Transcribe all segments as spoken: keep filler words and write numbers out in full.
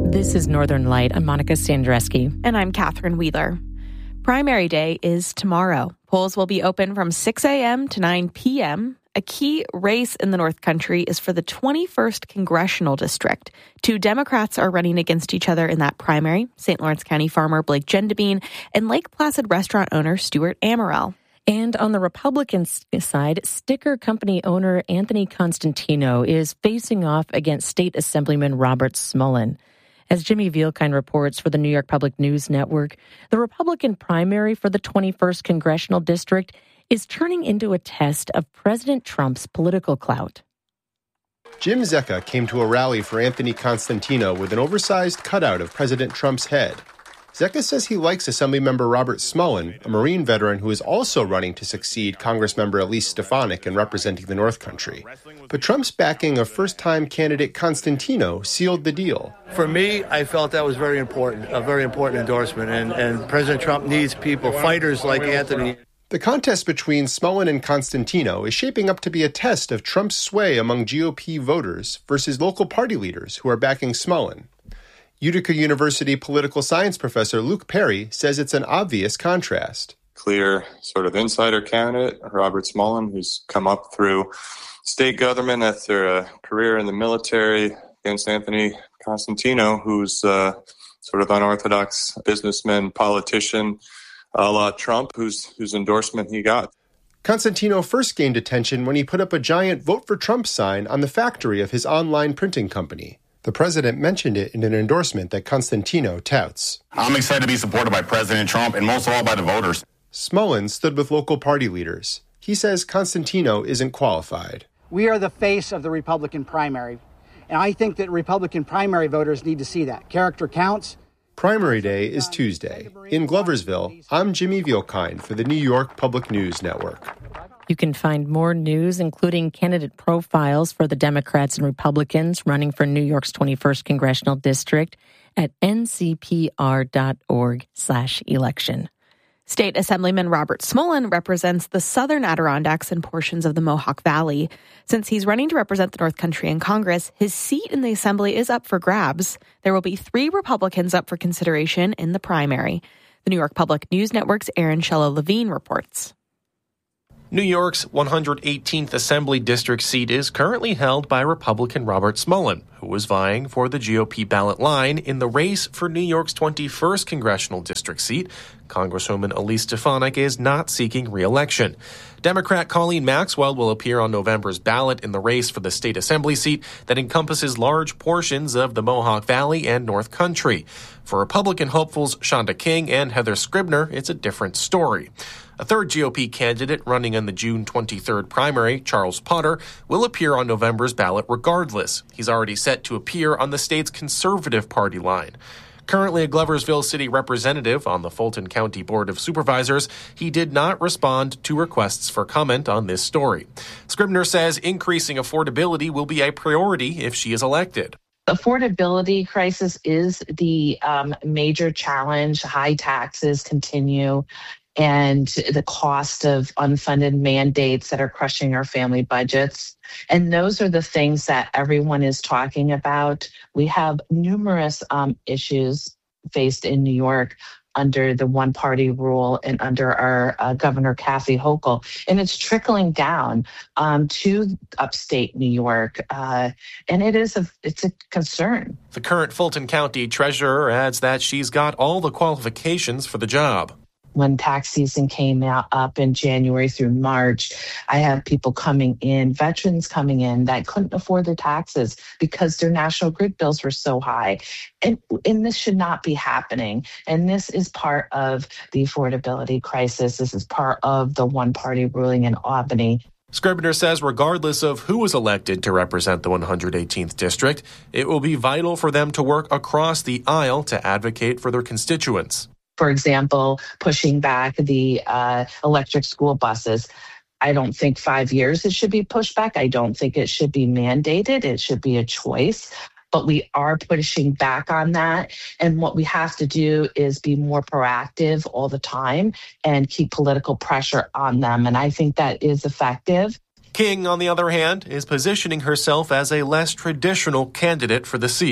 This is Northern Light. I'm Monica Sandreski. And I'm Catherine Wheeler. Primary day is tomorrow. Polls will be open from six a.m. to nine p.m. A key race in the North Country is for the twenty-first Congressional District. Two Democrats are running against each other in that primary, Saint Lawrence County farmer Blake Gendebine and Lake Placid restaurant owner Stuart Amorel. And on the Republican side, sticker company owner Anthony Constantino is facing off against State Assemblyman Robert Smullen. As Jimmy Vielkind reports for the New York Public News Network, the Republican primary for the twenty-first Congressional District is turning into a test of President Trump's political clout. Jim Zecca came to a rally for Anthony Constantino with an oversized cutout of President Trump's head. Zecca says he likes Assemblymember Robert Smullen, a Marine veteran who is also running to succeed Congressmember Elise Stefanik in representing the North Country. But Trump's backing of first-time candidate Constantino sealed the deal. For me, I felt that was very important, a very important endorsement, and, and President Trump needs people, fighters like Anthony. The contest between Smullen and Constantino is shaping up to be a test of Trump's sway among G O P voters versus local party leaders who are backing Smullen. Utica University political science professor Luke Perry says it's an obvious contrast. Clear sort of insider candidate, Robert Smullen, who's come up through state government after a career in the military, against Anthony Constantino, who's uh, sort of unorthodox businessman, politician, a la Trump, whose, whose endorsement he got. Constantino first gained attention when he put up a giant Vote for Trump sign on the factory of his online printing company. The president mentioned it in an endorsement that Constantino touts. I'm excited to be supported by President Trump and most of all by the voters. Smullen stood with local party leaders. He says Constantino isn't qualified. We are the face of the Republican primary, and I think that Republican primary voters need to see that. Character counts. Primary day is Tuesday. In Gloversville, I'm Jimmy Vielkind for the New York Public News Network. You can find more news, including candidate profiles for the Democrats and Republicans running for New York's twenty-first Congressional District at ncpr.org slash election. State Assemblyman Robert Smullen represents the southern Adirondacks and portions of the Mohawk Valley. Since he's running to represent the North Country in Congress, his seat in the Assembly is up for grabs. There will be three Republicans up for consideration in the primary. The New York Public News Network's Aaron Shella-Levine reports. New York's one hundred eighteenth Assembly District seat is currently held by Republican Robert Smullen, who is vying for the G O P ballot line in the race for New York's twenty-first Congressional District seat. Congresswoman Elise Stefanik is not seeking re-election. Democrat Colleen Maxwell will appear on November's ballot in the race for the state assembly seat that encompasses large portions of the Mohawk Valley and North Country. For Republican hopefuls Shonda King and Heather Scribner, it's a different story. A third G O P candidate running in the June twenty-third primary, Charles Potter, will appear on November's ballot regardless. He's already set to appear on the state's conservative party line. Currently a Gloversville City representative on the Fulton County Board of Supervisors, he did not respond to requests for comment on this story. Scribner says increasing affordability will be a priority if she is elected. Affordability crisis is the um, major challenge. High taxes continue, and the cost of unfunded mandates that are crushing our family budgets. And those are the things that everyone is talking about. We have numerous um, issues faced in New York under the one-party rule and under our uh, Governor Kathy Hochul. And it's trickling down um, to upstate New York. Uh, and it is a, it's a concern. The current Fulton County treasurer adds that she's got all the qualifications for the job. When tax season came out up in January through March, I have people coming in, veterans coming in that couldn't afford their taxes because their national grid bills were so high. And, and this should not be happening. And this is part of the affordability crisis. This is part of the one-party ruling in Albany. Scribner says regardless of who is elected to represent the one hundred eighteenth District, it will be vital for them to work across the aisle to advocate for their constituents. For example, pushing back the uh, electric school buses. I don't think five years it should be pushed back. I don't think it should be mandated. It should be a choice. But we are pushing back on that. And what we have to do is be more proactive all the time and keep political pressure on them. And I think that is effective. King, on the other hand, is positioning herself as a less traditional candidate for the seat.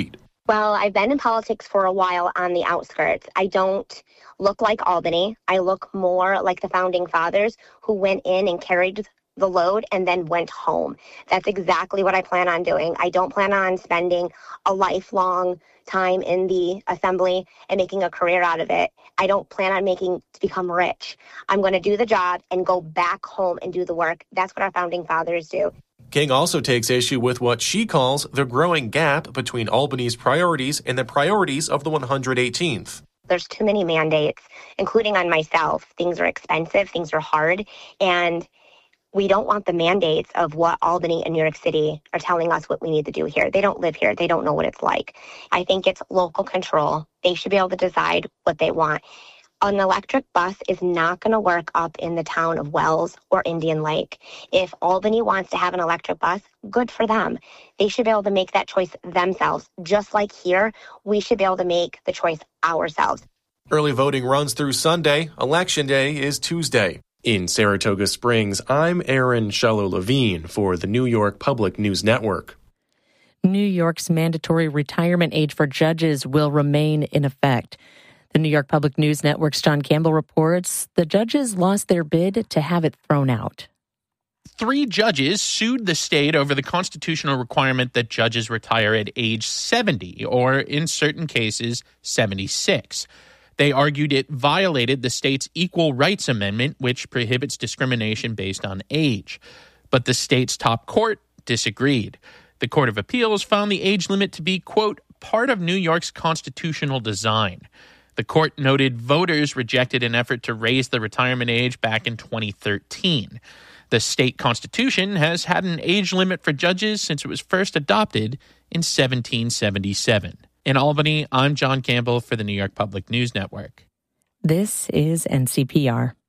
Well, I've been in politics for a while on the outskirts. I don't look like Albany. I look more like the founding fathers who went in and carried the load and then went home. That's exactly what I plan on doing. I don't plan on spending a lifelong time in the assembly and making a career out of it. I don't plan on making to become rich. I'm going to do the job and go back home and do the work. That's what our founding fathers do. King also takes issue with what she calls the growing gap between Albany's priorities and the priorities of the one hundred eighteenth. There's too many mandates, including on myself. Things are expensive, things are hard, and we don't want the mandates of what Albany and New York City are telling us what we need to do here. They don't live here. They don't know what it's like. I think it's local control. They should be able to decide what they want. An electric bus is not going to work up in the town of Wells or Indian Lake. If Albany wants to have an electric bus, good for them. They should be able to make that choice themselves. Just like here, we should be able to make the choice ourselves. Early voting runs through Sunday. Election Day is Tuesday. In Saratoga Springs, I'm Aaron Shallow-Levine for the New York Public News Network. New York's mandatory retirement age for judges will remain in effect. The New York Public News Network's John Campbell reports the judges lost their bid to have it thrown out. Three judges sued the state over the constitutional requirement that judges retire at age seventy, or in certain cases, seventy-six. They argued it violated the state's Equal Rights Amendment, which prohibits discrimination based on age. But the state's top court disagreed. The Court of Appeals found the age limit to be, quote, part of New York's constitutional design. The court noted voters rejected an effort to raise the retirement age back in twenty thirteen. The state constitution has had an age limit for judges since it was first adopted in seventeen seventy-seven. In Albany, I'm John Campbell for the New York Public News Network. This is N C P R.